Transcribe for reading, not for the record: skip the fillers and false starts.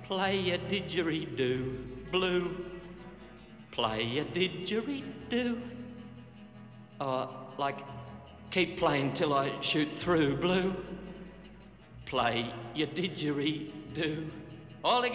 play a didgeridoo, blue. Play a didgeridoo. Like, keep playing till I shoot through, blue. Play your didgeridoo. All together.